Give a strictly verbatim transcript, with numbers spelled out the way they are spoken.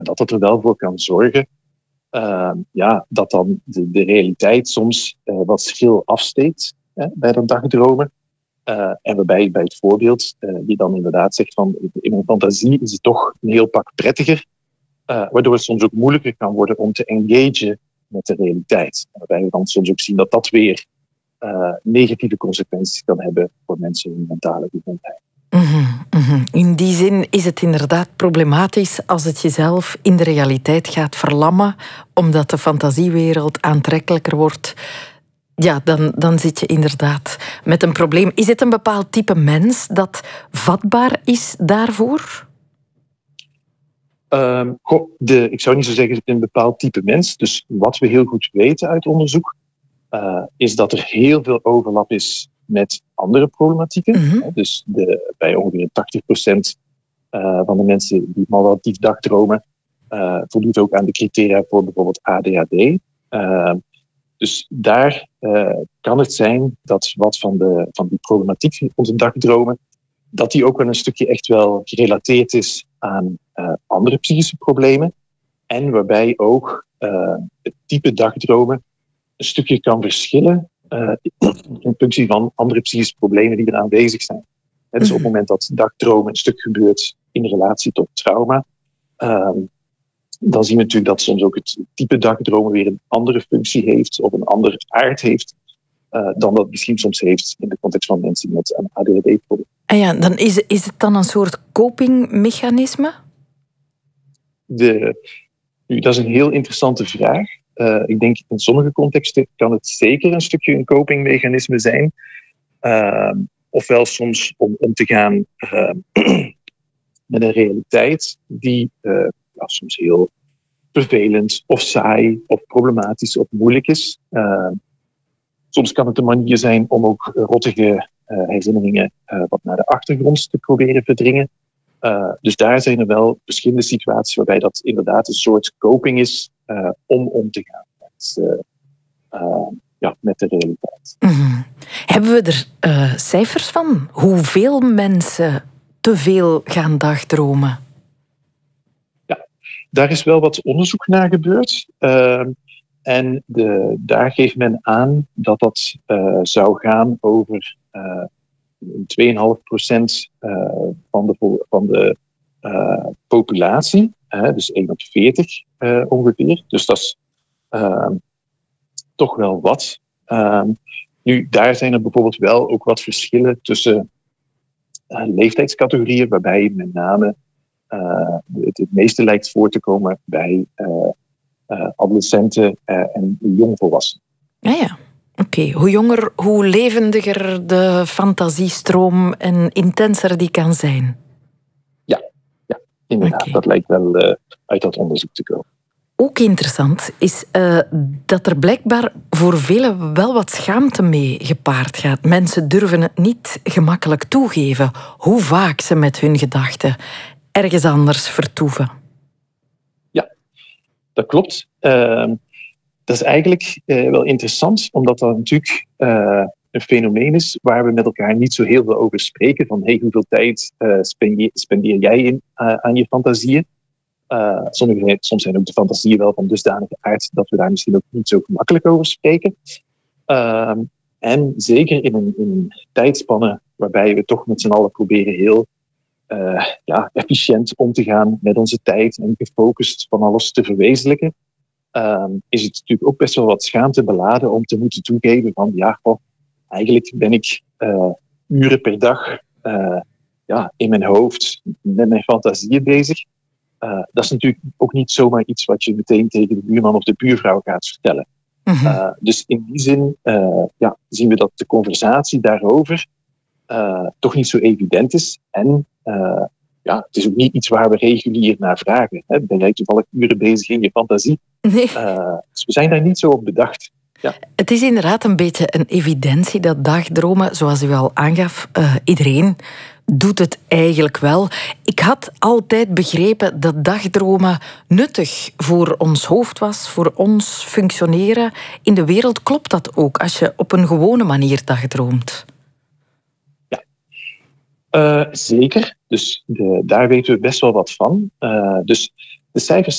dat dat er wel voor kan zorgen uh, ja, dat dan de, de realiteit soms uh, wat schil afsteekt hè, bij dat dagdromen. Uh, en waarbij bij het voorbeeld uh, die dan inderdaad zegt van in mijn fantasie is het toch een heel pak prettiger, uh, waardoor het soms ook moeilijker kan worden om te engagen met de realiteit. En waarbij we dan soms ook zien dat dat weer uh, negatieve consequenties kan hebben voor mensen hun mentale gezondheid. Mm-hmm, mm-hmm. In die zin is het inderdaad problematisch als het jezelf in de realiteit gaat verlammen, omdat de fantasiewereld aantrekkelijker wordt. Ja, dan, dan zit je inderdaad met een probleem. Is het een bepaald type mens dat vatbaar is daarvoor? Um, goh, de, ik zou niet zo zeggen een bepaald type mens. Dus wat we heel goed weten uit onderzoek, uh, is dat er heel veel overlap is met andere problematieken. Mm-hmm. Dus de, bij ongeveer tachtig procent uh, van de mensen die maladaptief dagdromen uh, voldoet ook aan de criteria voor bijvoorbeeld A D H D. Uh, dus daar uh, kan het zijn dat wat van, de, van die problematiek rond het dagdromen, dat die ook wel een stukje echt wel gerelateerd is aan uh, andere psychische problemen. En waarbij ook uh, het type dagdromen een stukje kan verschillen uh, in functie van andere psychische problemen die er aanwezig zijn. He, dus op het moment dat dagdromen een stuk gebeurt in relatie tot trauma, uh, dan zien we natuurlijk dat soms ook het type dagdromen weer een andere functie heeft of een andere aard heeft uh, dan dat misschien soms heeft in de context van mensen met een A D H D-probleem. En ja, dan is, is het dan een soort copingmechanisme? De, nu, dat is een heel interessante vraag. Uh, ik denk in sommige contexten kan het zeker een stukje een copingmechanisme zijn. Uh, ofwel soms om om te gaan uh, met een realiteit die uh, ja, soms heel vervelend of saai of problematisch of moeilijk is. Uh, soms kan het een manier zijn om ook rottige uh, herinneringen uh, wat naar de achtergrond te proberen verdringen. Uh, dus daar zijn er wel verschillende situaties waarbij dat inderdaad een soort coping is uh, om om te gaan met, uh, uh, ja, met de realiteit. Mm-hmm. Hebben we er uh, cijfers van? Hoeveel mensen te veel gaan dagdromen? Ja, daar is wel wat onderzoek naar gebeurd. Uh, en de, daar geeft men aan dat dat uh, zou gaan over uh, twee komma vijf procent uh, van de, van de uh, populatie. Uh, dus één op veertig uh, ongeveer. Dus dat is uh, toch wel wat. Uh, nu, daar zijn er bijvoorbeeld wel ook wat verschillen tussen uh, leeftijdscategorieën, waarbij met name uh, het, het meeste lijkt voor te komen bij uh, uh, adolescenten uh, en jongvolwassenen. Ja, ja. Oké, okay. Hoe jonger, hoe levendiger de fantasiestroom en intenser die kan zijn. Ja, ja inderdaad. Okay. Dat lijkt wel uh, uit dat onderzoek te komen. Ook interessant is uh, dat er blijkbaar voor velen wel wat schaamte mee gepaard gaat. Mensen durven het niet gemakkelijk toegeven hoe vaak ze met hun gedachten ergens anders vertoeven. Ja, dat klopt. Uh, Dat is eigenlijk uh, wel interessant, omdat dat natuurlijk uh, een fenomeen is waar we met elkaar niet zo heel veel over spreken. Van hey, hoeveel tijd uh, spendeer, spendeer jij in, uh, aan je fantasieën? Uh, sommige, soms zijn ook de fantasieën wel van dusdanige aard dat we daar misschien ook niet zo gemakkelijk over spreken. Uh, en zeker in een, in een tijdspanne waarbij we toch met z'n allen proberen heel uh, ja, efficiënt om te gaan met onze tijd en gefocust van alles te verwezenlijken. Um, is het natuurlijk ook best wel wat schaamte beladen om te moeten toegeven van ja, goh, eigenlijk ben ik uh, uren per dag uh, ja, in mijn hoofd met mijn fantasieën bezig. Uh, dat is natuurlijk ook niet zomaar iets wat je meteen tegen de buurman of de buurvrouw gaat vertellen. Mm-hmm. Uh, dus in die zin uh, ja, zien we dat de conversatie daarover uh, toch niet zo evident is. En uh, ja, het is ook niet iets waar we regulier naar vragen. Hè. Ben jij toevallig uren bezig in je fantasie? Nee. Uh, dus we zijn daar niet zo op bedacht. Ja. Het is inderdaad een beetje een evidentie dat dagdromen, zoals u al aangaf, uh, iedereen doet het eigenlijk wel. Ik had altijd begrepen dat dagdromen nuttig voor ons hoofd was, voor ons functioneren. In de wereld klopt dat ook, als je op een gewone manier dagdroomt. Ja, uh, zeker. Dus de, daar weten we best wel wat van. Uh, dus de cijfers